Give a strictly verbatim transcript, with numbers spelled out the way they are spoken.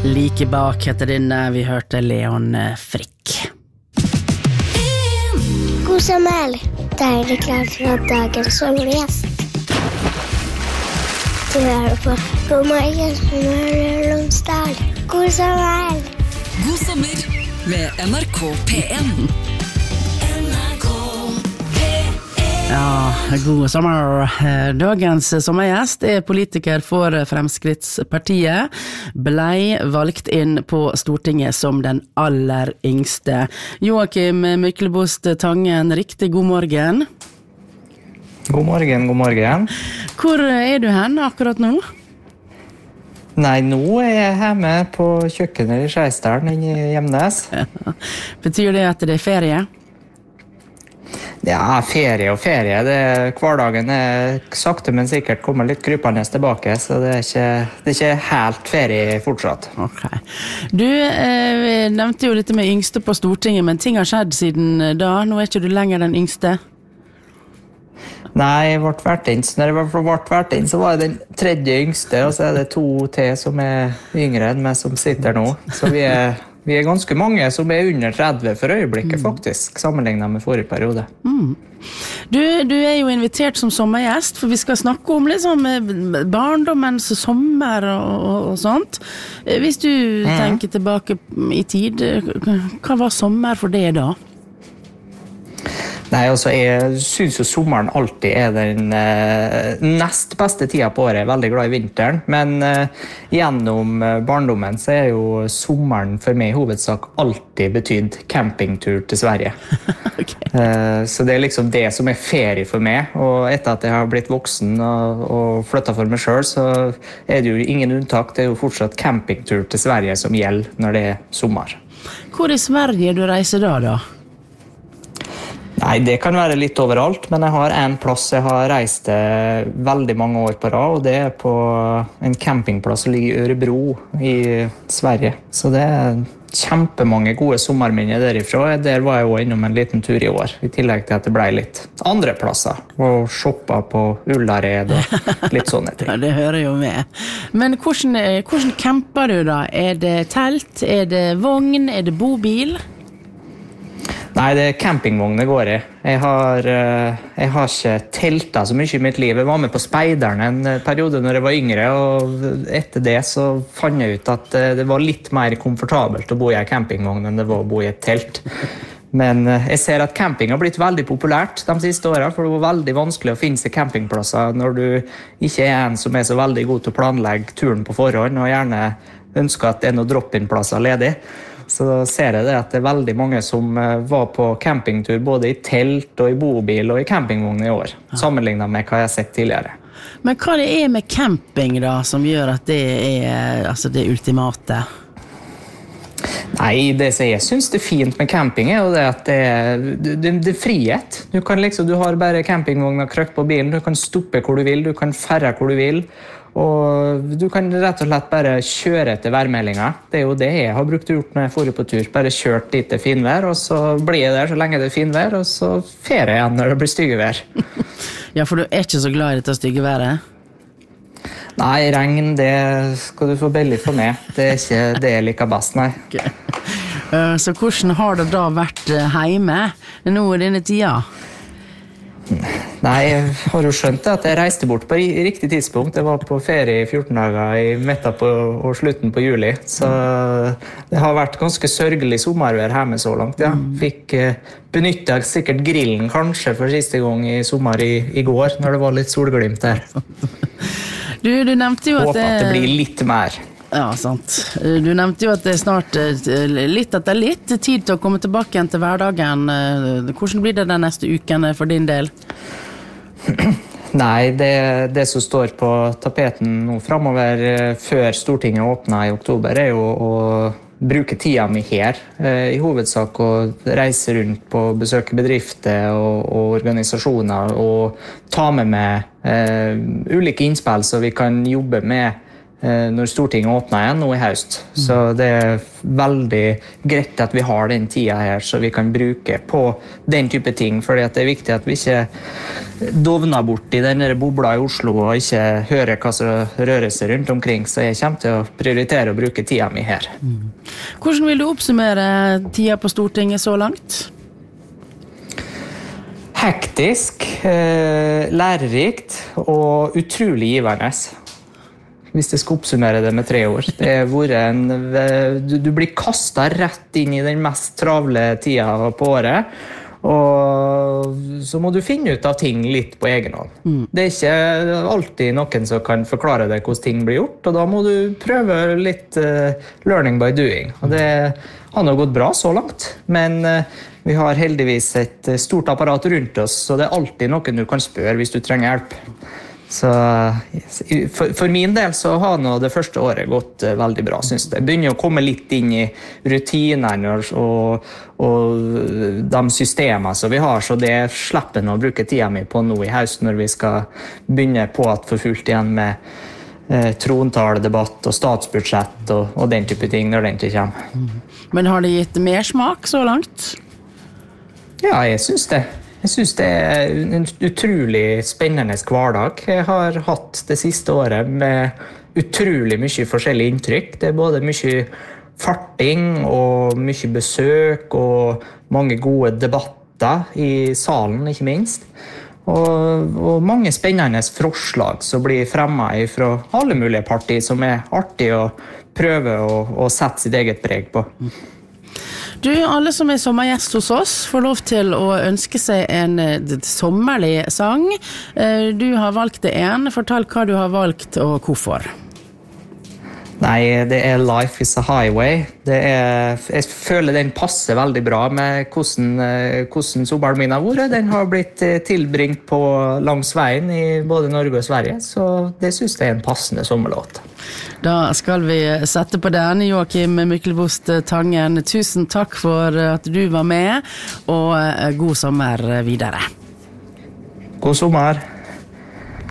Like bak heter denne, vi hørte Leon Frikk. God sommer. Deilig klart fra dagen som gjest. Du hører på God morgen, Møre og Romsdal. God sommer. God sommer med N R K P en. Ja, god sommer. Dagens sommergjest er politiker for Fremskrittspartiet, blei valgt inn på Stortinget som den aller yngste. Joakim Myklebost Tangen, riktig god morgen. God morgen, god morgen. Hvor er du hen akkurat nå? Nei, nå er jeg hjemme på kjøkkenet i Skeisdalen i Gjemnes. Ja. Betyr det at det er ferie? Ja, ferie og ferie. Det, hverdagen er sakte, men sikkert kommer litt krypende tilbake, så det er ikke, det er ikke helt ferie fortsatt. Ok. Du eh, nevnte jo litt med yngste på Stortinget, men ting har skjedd siden da. Nå er ikke du lenger den yngste. Nei, jeg ble vært inn. Når jeg ble vært inn, så var jeg den tredje yngste, og så er det to til som er yngre enn meg som sitter nå. Så vi er... Vi er ganske mange som er under tretti for øyeblikket, faktisk, sammenlignet med forrige periode. Mm. Du, du er jo invitert som sommergjest, for vi skal snakke om liksom, barndommens sommer og, og, og sånt. Hvis du mm. tenker tilbake i tid, hva var sommer for det da? Nei, altså, jeg synes jo sommeren alltid er den eh, nest beste tida på året. Jeg er veldig glad i vinteren, men eh, gjennom barndommen så er jo sommeren for meg i hovedsak alltid betydd campingtur til Sverige. Okay. eh, så det er liksom det som er ferie for meg, og etter at jeg har blitt voksen og, og flyttet for meg selv, så er det jo ingen unntak. Det er jo fortsatt campingtur til Sverige som gjelder når det er sommer. Hvor i Sverige du reiser da da? Nei, det kan være litt overalt, men jeg har en plass jeg har reist til veldig mange år på rad, og det er på en campingplass som ligger i Örebro i Sverige. Så det er kjempemange gode sommerminner derifra. Der var jeg også innom en liten tur i år, i tillegg til at det ble litt andre plasser, og shoppa på Ullared og litt sånne ting. Ja, det hører jo med. Men hvordan, hvordan camper du da? Er det telt? Er det vogn? Er det bobil? Nei, det er campingvogn det går i. Jeg har, jeg har ikke teltet så mye i mitt liv. Jeg var med på speideren en periode når jeg var yngre, og etter det så fant jeg ut at det var litt mer komfortabelt å bo i en campingvogn enn det var å bo i et telt. Men jeg ser at camping har blitt veldig populært de siste årene, for det var veldig vanskelig å finne seg campingplasser når du ikke er en som er så veldig god til å planlegge turen på forhånd, og gjerne ønsker at det er noen drop-in-plasser ledig. Så ser jeg det at det er veldig mange som var på campingtur både i telt og i bobil og i campingvogn i år, sammenlignet med hva jeg har sett tidligere. Men hva det er med camping da, som gjør at det er altså det ultimate? Nei, det som jeg synes det er fint med camping er jo det at det er, det, det er frihet. Du, kan liksom, du har bare campingvogna krøkt på bilen, du kan stoppe hvor du vil, du kan færre hvor du vil, og du kan rett og slett bare kjøre etter værmeldingen. Det er jo det jeg har brukt gjort når jeg får på tur. Bare kjørt dit det er finvær, og så blir jeg der så lenge det er finvær, og så fer jeg igjen når det blir styggevær. Ja, for du er ikke så glad i dette styggeværet? Nei, regn, det skal du få billig for meg. Det er ikke det jeg liker best, nei. Okay. Så hvordan har det da vært hjemme nå i denne tida? Nei, jeg har jo skjønt det at jeg reiste bort på riktig tidspunkt. Jeg var på ferie i fjorten dager i midten på, og slutten på juli. Så det har vært ganske sørgelig sommervær hjemme så langt. Ja. Fikk benyttet sikkert grillen kanskje for siste gang i sommer i, i går, når det var litt solglimt der. Du, du nevnte jo at Håper at det blir litt mer. Ja, sant. Du nevnte jo at det er snart litt at det er litt tid til å komme tilbake igjen til hverdagen. Hvordan blir det den neste uken for din del? Nei, det, det som står på tapeten nå fremover før Stortinget åpner i oktober er jo å bruke tida mi her. I hovedsak å reise rundt på besøke bedrifter og, og organisasjoner og ta med meg eh, ulike innspill så vi kan jobbe med når Stortinget åpner igjen nå i høst. Så det er veldig greit at vi har den tida her, så vi kan bruke på den type ting, fordi det er viktig at vi ikke dovner bort i denne bobla i Oslo og ikke hører hva som rører seg rundt omkring, så jeg kommer til å prioritere å bruke tida mi her. Mm. Hvordan vil du oppsummere tida på Stortinget så langt? Hektisk, eh, lærerikt og utrolig givende. Hvis jeg skal oppsummere det med tre ord. Det er vært en, du, du blir kastet rett inn i den mest travle tida på året, og så må du finne ut av ting litt på egen hånd. Mm. Det er ikke alltid noen som kan forklare deg hvordan ting blir gjort, og da må du prøve litt uh, learning by doing. Og det har nå gått bra så langt, men uh, vi har heldigvis et stort apparat rundt oss, så det er alltid noen du kan spørre hvis du trenger hjelp. Så for, for min del så har nå det første året gått uh, veldig bra, synes jeg. Jeg begynner å komme litt inn i rutinene og, og, og de systemene som vi har, så det slipper jeg å bruke tida mi på nå i høst når vi skal begynne på at for fullt igjen med uh, trontaledebatt og statsbudsjett og, og den type ting når den ikke kommer. Mm. Men har det gitt mer smak så langt? Ja, jeg synes det. Jeg synes det er en utrolig spennende hverdag jeg har hatt det siste året med utrolig mye forskjellige inntrykk. Det er både mye farting og mye besøk og mange gode debatter i salen, ikke minst. Og, og mange spennende forslag som blir fremmet fra alle mulige partier som er artig å prøve å, å sette sitt eget preg på. Du, alle som er sommergjest hos oss får lov til å ønske seg en sommerlig sang. Du har valgt det en. Fortell hva du har valgt og hvorfor. Nei, det er Life is a Highway. Det er, jeg føler den passer veldig bra med hvordan, hvordan sommeren min har vært. Den har blitt tilbringt på langs veien i både Norge og Sverige, så det synes jeg er en passende sommerlåt. Da skal vi sette på den. Joakim Myklebost Tangen, tusen takk for at du var med, og god sommer videre. God sommer.